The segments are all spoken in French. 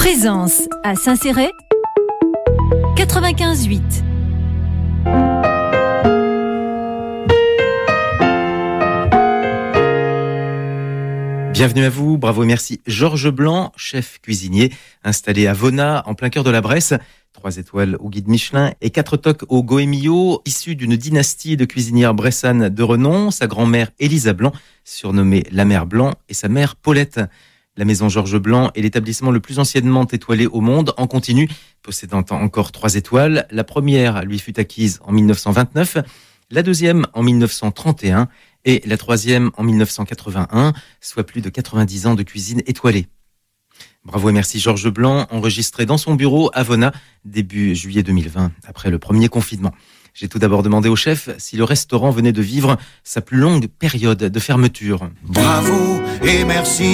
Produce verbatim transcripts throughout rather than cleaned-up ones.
Plaisance à Saint-Céré, quatre-vingt-quinze huit. Bienvenue à vous, bravo et merci. Georges Blanc, chef cuisinier, installé à Vona, en plein cœur de la Bresse. Trois étoiles au guide Michelin et quatre toques au Goemio, issu d'une dynastie de cuisinières bressanes de renom. Sa grand-mère Élisa Blanc, surnommée la mère Blanc, et sa mère Paulette. La maison Georges Blanc est l'établissement le plus anciennement étoilé au monde, en continu, possédant encore trois étoiles. La première lui fut acquise en dix-neuf cent vingt-neuf, la deuxième en dix-neuf cent trente et un et la troisième en dix-neuf cent quatre-vingt-un, soit plus de quatre-vingt-dix ans de cuisine étoilée. Bravo et merci Georges Blanc, enregistré dans son bureau à Vona, début juillet deux mille vingt, après le premier confinement. J'ai tout d'abord demandé au chef si le restaurant venait de vivre sa plus longue période de fermeture. Bravo et merci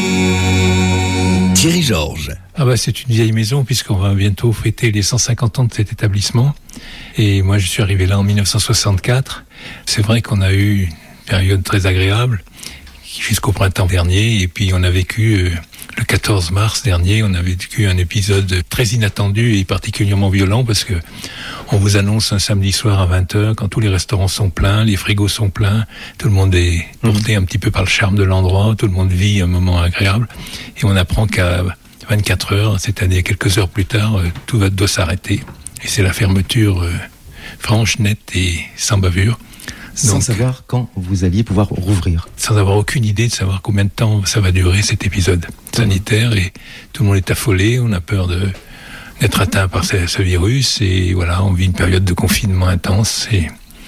Thierry Georges. Ah bah c'est une vieille maison puisqu'on va bientôt fêter les cent cinquante ans de cet établissement. Et moi je suis arrivé là en dix-neuf cent soixante-quatre. C'est vrai qu'on a eu une période très agréable jusqu'au printemps dernier. Et puis on a vécu... Euh, Le quatorze mars dernier, on a vécu un épisode très inattendu et particulièrement violent parce que on vous annonce un samedi soir à vingt heures, quand tous les restaurants sont pleins, les frigos sont pleins, tout le monde est porté un petit peu par le charme de l'endroit, tout le monde vit un moment agréable et on apprend qu'à vingt-quatre heures, c'est-à-dire quelques heures plus tard, tout va, doit s'arrêter. Et c'est la fermeture euh, franche, nette et sans bavure. Sans Donc, savoir quand vous alliez pouvoir rouvrir. Sans avoir aucune idée de savoir combien de temps ça va durer cet épisode sanitaire. Et tout le monde est affolé, on a peur de, d'être atteint par ce, ce virus. Et voilà, on vit une période de confinement intense et,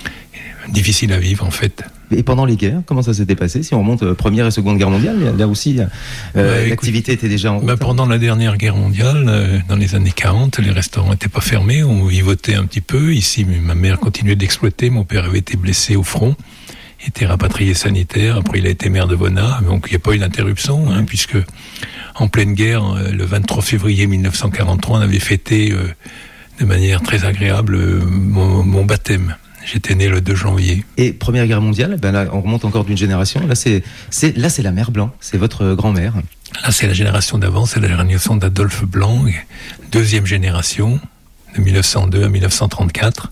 et difficile à vivre en fait. Et pendant les guerres, comment ça s'était passé? Si on remonte euh, Première et Seconde Guerre mondiale, là aussi, euh, bah, l'activité écoute, était déjà en route. Bah, pendant la dernière guerre mondiale, euh, dans les années quarante, les restaurants n'étaient pas fermés, on vivotait un petit peu. Ici, ma mère continuait d'exploiter, mon père avait été blessé au front, il était rapatrié sanitaire, après il a été maire de Vona, donc il n'y a pas eu d'interruption, hein, puisque en pleine guerre, euh, le vingt-trois février dix-neuf cent quarante-trois, on avait fêté euh, de manière très agréable euh, mon, mon baptême. J'étais né le deux janvier. Et Première Guerre mondiale, ben là, on remonte encore d'une génération. Là, c'est, c'est, là, c'est la mère Blanc, c'est votre grand-mère. Là, c'est la génération d'avant, c'est la génération d'Adolphe Blanc, deuxième génération, de dix-neuf cent deux à dix-neuf cent trente-quatre.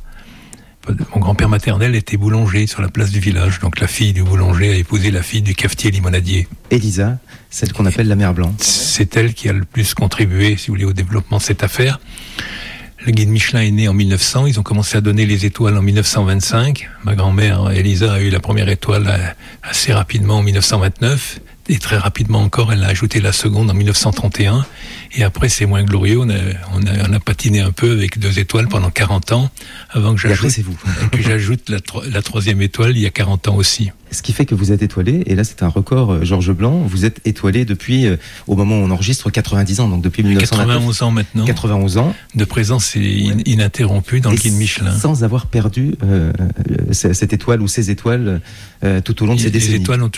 Mon grand-père maternel était boulanger sur la place du village, donc la fille du boulanger a épousé la fille du cafetier limonadier. Élisa, celle qu'on appelle la mère Blanc. C'est elle qui a le plus contribué, si vous voulez, au développement de cette affaire. Le guide Michelin est né en mille neuf cents, ils ont commencé à donner les étoiles en dix-neuf cent vingt-cinq. Ma grand-mère, Élisa, a eu la première étoile assez rapidement en dix-neuf cent vingt-neuf. Et très rapidement encore, elle a ajouté la seconde en dix-neuf cent trente et un. Et après, c'est moins glorieux. On a, on a, on a patiné un peu avec deux étoiles pendant quarante ans, avant que j'ajoute, et après, c'est vous. et que j'ajoute la, la troisième étoile il y a quarante ans aussi. Ce qui fait que vous êtes étoilé, et là c'est un record, Georges Blanc, vous êtes étoilé depuis, euh, au moment où on enregistre, quatre-vingt-dix ans, donc depuis dix-neuf cent vingt-neuf. quatre-vingt-onze ans maintenant. quatre-vingt-onze ans. De présence in, ininterrompue dans et le guide Michelin. Sans avoir perdu euh, cette étoile ou ces étoiles euh, tout au long de ces décennies. Les étoiles ont